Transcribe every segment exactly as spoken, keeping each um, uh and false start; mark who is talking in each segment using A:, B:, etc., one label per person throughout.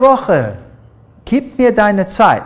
A: Woche, gib mir deine Zeit.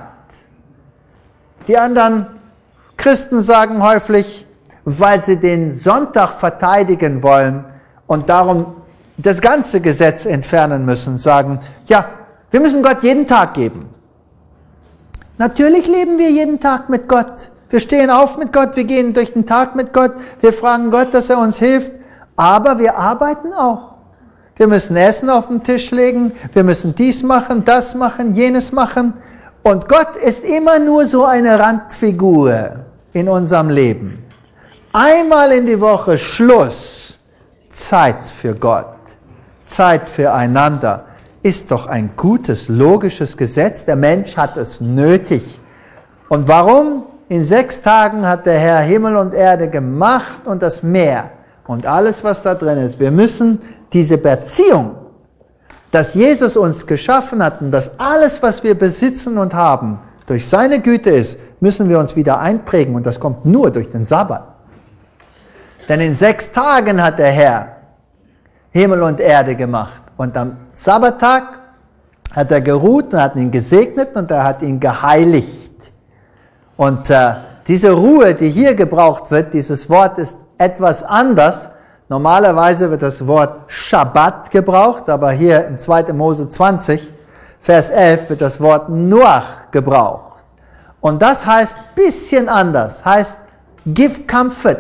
A: Die anderen Christen sagen häufig, weil sie den Sonntag verteidigen wollen und darum das ganze Gesetz entfernen müssen, sagen, ja, wir müssen Gott jeden Tag geben. Natürlich leben wir jeden Tag mit Gott. Wir stehen auf mit Gott, wir gehen durch den Tag mit Gott, wir fragen Gott, dass er uns hilft, aber wir arbeiten auch. Wir müssen Essen auf den Tisch legen, wir müssen dies machen, das machen, jenes machen. Und Gott ist immer nur so eine Randfigur in unserem Leben. Einmal in die Woche Schluss, Zeit für Gott, Zeit füreinander, ist doch ein gutes, logisches Gesetz. Der Mensch hat es nötig. Und warum? In sechs Tagen hat der Herr Himmel und Erde gemacht und das Meer und alles, was da drin ist. Wir müssen diese Beziehung, dass Jesus uns geschaffen hat und dass alles, was wir besitzen und haben, durch seine Güte ist, müssen wir uns wieder einprägen und das kommt nur durch den Sabbat. Denn in sechs Tagen hat der Herr Himmel und Erde gemacht und am Sabbattag hat er geruht und hat ihn gesegnet und er hat ihn geheiligt. Und äh, diese Ruhe, die hier gebraucht wird, dieses Wort ist etwas anders. Normalerweise wird das Wort Schabbat gebraucht, aber hier in zweiter Mose zwanzig, Vers elf, wird das Wort Noach gebraucht. Und das heißt bisschen anders, heißt give comfort,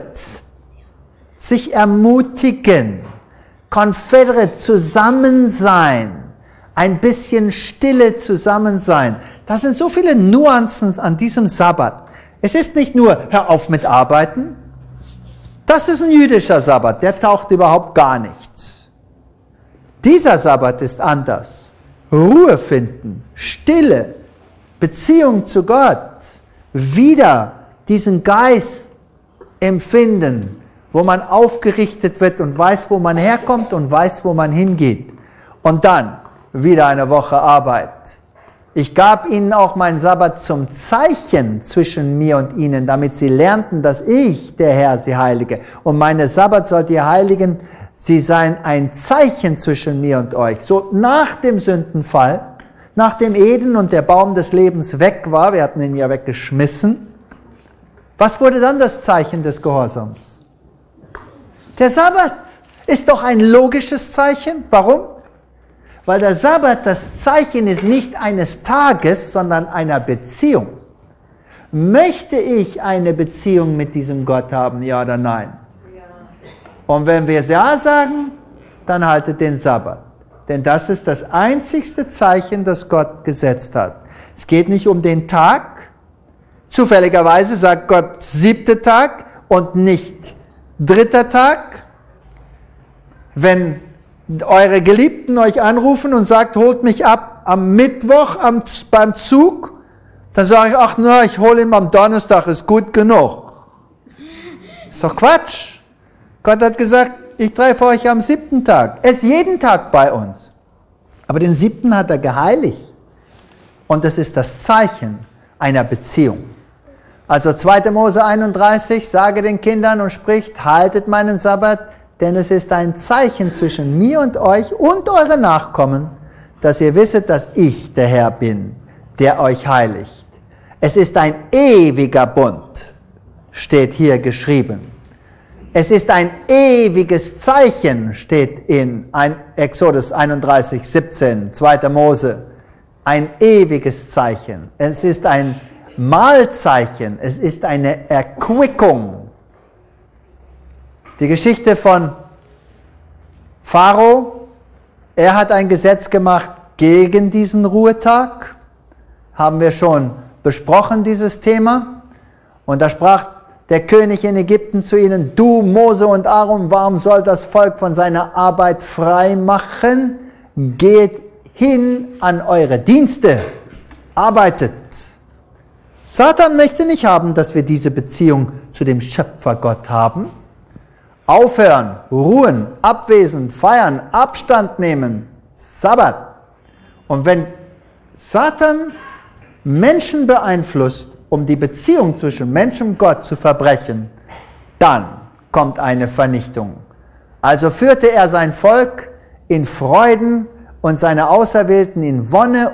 A: sich ermutigen, confederate, zusammen sein, ein bisschen Stille zusammen sein. Das sind so viele Nuancen an diesem Sabbat. Es ist nicht nur, hör auf mit Arbeiten. Das ist ein jüdischer Sabbat, der taucht überhaupt gar nichts. Dieser Sabbat ist anders. Ruhe finden, Stille, Beziehung zu Gott, wieder diesen Geist empfinden, wo man aufgerichtet wird und weiß, wo man herkommt und weiß, wo man hingeht. Und dann wieder eine Woche Arbeit. Ich gab ihnen auch meinen Sabbat zum Zeichen zwischen mir und ihnen, damit sie lernten, dass ich, der Herr, sie heilige. Und meine Sabbat sollt ihr heiligen, sie seien ein Zeichen zwischen mir und euch. So nach dem Sündenfall, nachdem Eden und der Baum des Lebens weg war, wir hatten ihn ja weggeschmissen, was wurde dann das Zeichen des Gehorsams? Der Sabbat ist doch ein logisches Zeichen. Warum? Weil der Sabbat das Zeichen ist nicht eines Tages, sondern einer Beziehung. Möchte ich eine Beziehung mit diesem Gott haben, ja oder nein? Ja. Und wenn wir ja sagen, dann haltet den Sabbat. Denn das ist das einzigste Zeichen, das Gott gesetzt hat. Es geht nicht um den Tag. Zufälligerweise sagt Gott siebter Tag und nicht dritter Tag. Wenn eure Geliebten euch anrufen und sagt, holt mich ab am Mittwoch am, beim Zug, dann sage ich, ach na, ich hole ihn am Donnerstag, ist gut genug. Ist doch Quatsch. Gott hat gesagt, ich treffe euch am siebten Tag. Er ist jeden Tag bei uns. Aber den siebten hat er geheiligt. Und das ist das Zeichen einer Beziehung. Also zweiter Mose einunddreißig, sage den Kindern und spricht, haltet meinen Sabbat, denn es ist ein Zeichen zwischen mir und euch und euren Nachkommen, dass ihr wisset, dass ich der Herr bin, der euch heiligt. Es ist ein ewiger Bund, steht hier geschrieben. Es ist ein ewiges Zeichen, steht in Exodus einunddreißig, siebzehn, zweiter Mose. Ein ewiges Zeichen. Es ist ein Mahlzeichen. Es ist eine Erquickung. Die Geschichte von Pharao, er hat ein Gesetz gemacht gegen diesen Ruhetag, haben wir schon besprochen, dieses Thema. Und da sprach der König in Ägypten zu ihnen, du Mose und Aaron, warum soll das Volk von seiner Arbeit frei machen? Geht hin an eure Dienste, arbeitet. Satan möchte nicht haben, dass wir diese Beziehung zu dem Schöpfergott haben. Aufhören, ruhen, abwesend, feiern, Abstand nehmen, Sabbat. Und wenn Satan Menschen beeinflusst, um die Beziehung zwischen Mensch und Gott zu verbrechen, dann kommt eine Vernichtung. Also führte er sein Volk in Freuden und seine Auserwählten in Wonne